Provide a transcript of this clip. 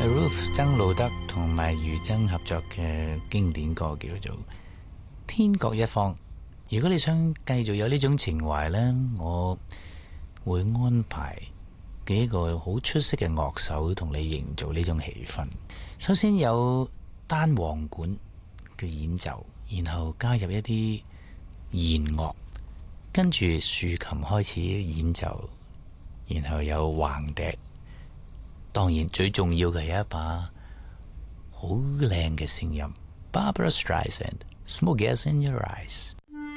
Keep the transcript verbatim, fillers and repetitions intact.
Ruth 曾路德同埋俞琤合作嘅經典歌叫做《天各一方》。如果你想繼續有呢種情懷呢，我會安排幾個好出色嘅樂手同你營造呢種氣氛。首先有單簧管嘅演奏，然後加入一啲弦樂，跟住豎琴開始演奏，然後有橫笛。當然最重要嘅係一把好靚嘅聲音，Barbra Streisand，Smoke Gas in Your Eyes。